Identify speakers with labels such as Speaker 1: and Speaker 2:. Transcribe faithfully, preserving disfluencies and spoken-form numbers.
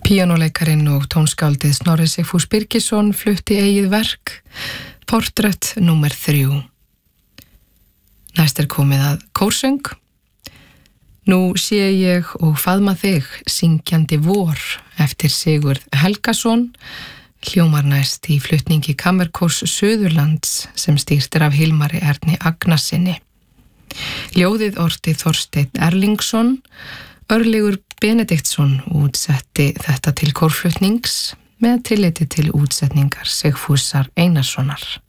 Speaker 1: Píanóleikarin og tónskáldið Snorri Sigfús Birgisson flutti eigið verk, Portrett númer þrjú. Næst er komið að kórsöng. Nú sé ég og faðma þig, syngjandi vor, eftir Sigurð Helgason, hljómar næst í flutningi Kammerkórs Suðurlands sem stýrt er af Hilmari Erni Agnarsinni. Ljóðið orti Þorsteinn Erlingsson, Örlygur Benediktsson útsetti þetta til kórflutnings með tilliti til útsetningar Sigfúsar Einarssonar.